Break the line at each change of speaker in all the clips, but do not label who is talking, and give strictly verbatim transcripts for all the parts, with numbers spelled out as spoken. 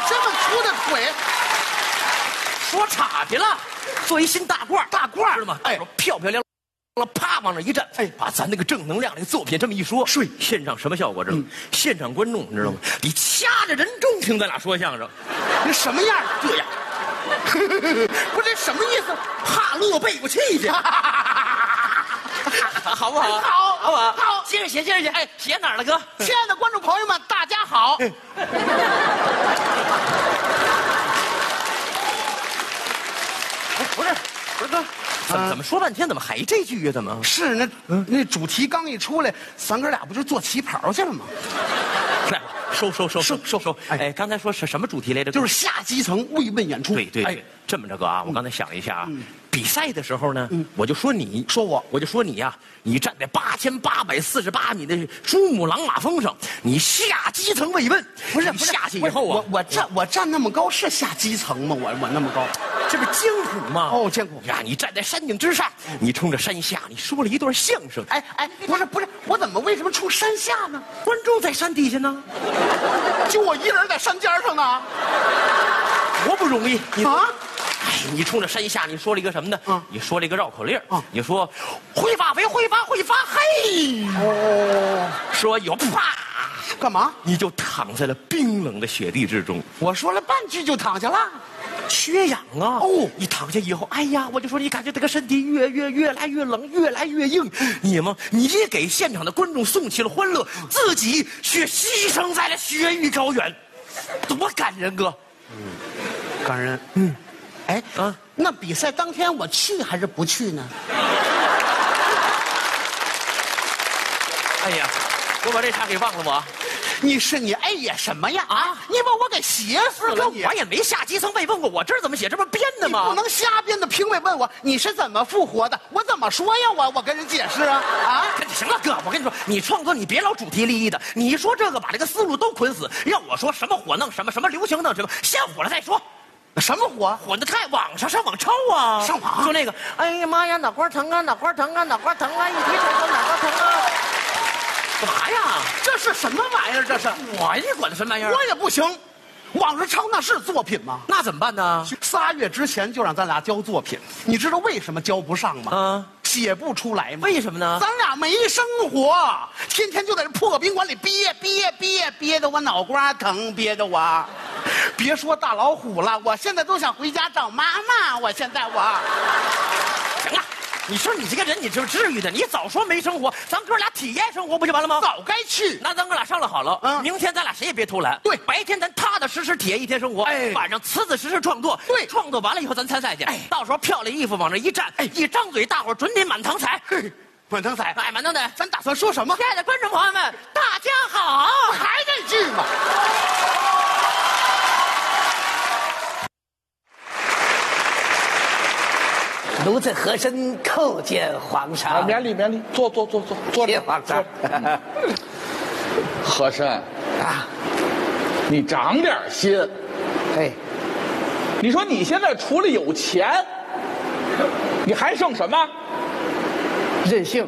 这么粗的腿，
说岔劈了，做一新大褂，
大褂
知道吗？
哎，
漂漂亮亮，啪往那一站，哎，把咱那个正能量那个作品这么一说，
是
现场什么效果？知道吗？现场观众你知道吗？你掐着人中听咱俩说相声，
那什么样？
这样，
不是这什么意思？
怕乐背过气去，好不好？
好，
好不好？
好，
接着写，接着写，哎，写哪儿了，哥？
亲爱的观众朋友们，大家好。
不是，不是哥，怎么怎么说半天，怎么还这句呀？怎么？
是那那主题刚一出来，咱哥俩不就做旗袍去了吗？
来，收收收
收收收
哎，刚才说是什么主题来着？
就是下基层慰问演出。
对对对，
哎，
这么着哥啊，我刚才想了一下啊，比赛的时候呢，我就说你，
说我
我就说你呀，你站在八千八百四十八米的珠穆朗玛峰上，你下基层慰问，
不是不是
你下去以后啊，
我我站我站那么高是下基层吗？我我那么高，
这不是艰苦吗？
哦艰苦
呀！你站在山顶之上，你冲着山下，你说了一段相声。
哎哎，不是不是，我怎么为什么冲山下呢？
观众在山底下呢，
就我一人在山尖上呢。
多不容易！你
啊，
哎，你冲着山下，你说了一个什么呢？
嗯
你说了一个绕口令
嗯
你说会发为会发会发嘿，
哦，
说有啪，
干嘛？
你就躺在了冰冷的雪地之中。
我说了半句就躺下了。
缺氧啊！
哦
你躺下以后，哎呀，我就说你感觉这个身体越越越来越冷，越来越硬。你吗？你也给现场的观众送去了欢乐，自己却牺牲在了雪域高原，多感人哥！
感人。嗯，哎
啊，
那比赛当天我去还是不去呢？
哎呀，我把这茬给忘了我。
你是你哎呀什么呀啊！你把我给写死了你！
我也没下基层慰问过，我这儿怎么写？这不是编的吗？
你不能瞎编的。评委问我你是怎么复活的，我怎么说呀？我我跟人解释啊啊！
行了，哥，我跟你说，你创作你别老主题立意的，你一说这个把这个思路都捆死。让我说什么火弄什么，什么流行弄什么，先火了再说。
什么火？
火的太网上上网抄啊！
上网
就那个，哎呀妈呀，脑瓜疼啊，脑瓜疼啊，脑瓜疼啊，一提这个脑瓜疼啊！干嘛呀？
这是什么玩意儿？这是
我也管它什么玩意儿？
我也不行。网上抄那是作品吗？
那怎么办呢？
仨月之前就让咱俩交作品，你知道为什么交不上吗？
啊，
写不出来吗？
为什么呢？
咱俩没生活，天天就在这破个宾馆里憋憋憋憋得我脑瓜疼，憋得我，别说大老虎了，我现在都想回家找妈妈。我现在我，
行了。你说你这个人，你这是至于的？你早说没生活，咱哥俩体验生活不就完了吗？
早该去。
那咱哥俩商量好了，
嗯
明天咱俩谁也别偷懒。
对
白天咱踏踏实实体验一天生活，
哎
晚上呲呲实实创作。
对
创作完了以后咱参赛去。
哎
到时候漂亮衣服往这一站，哎，一张嘴，大伙儿准得满堂彩。
嘿，满堂彩，
哎，满堂彩！
咱打算说什么？
亲爱的观众朋友们，大家好！
还这句吗？
奴才和珅叩见皇
啊，
上。
免礼免礼，坐坐坐坐坐。
谢皇上。
和珅，
啊，
你长点心。
哎，
你说你现在除了有钱，你还剩什么？
任性。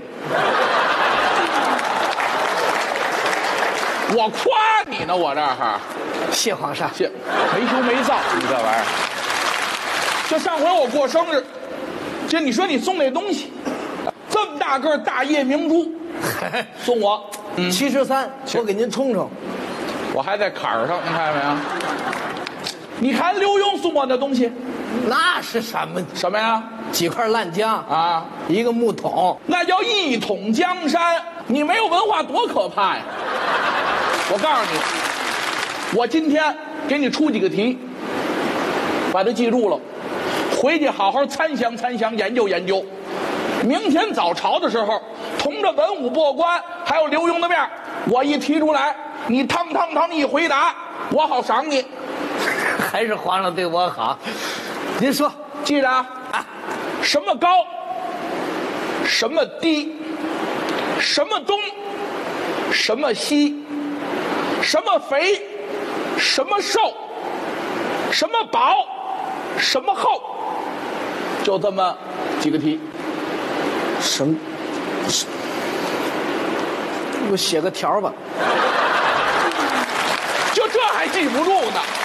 我夸你呢，我这儿
谢皇上。
这没羞没臊，你这玩意儿。就上回我过生日，这你说你送那东西，这么大个大夜明珠，送我，嗯，
七十三，我给您冲冲。
我还在坎儿上，你看见没有？你看刘墉送我的东西，
那是什么？
什么呀？
几块烂姜
啊，
一个木桶。
那叫一统江山。你没有文化多可怕呀！我告诉你，我今天给你出几个题，把它记住了，回去好好参详参详，研究研究。明天早朝的时候，同着文武百官还有刘墉的面，我一提出来，你汤汤汤一回答，我好赏你。
还是皇上对我好。您说，
记着啊，什么高，什么低，什么东，什么西，什么肥，什么瘦，什么薄，什么厚，就这么几个题。
什么？我写个条吧。
就这还记不住呢。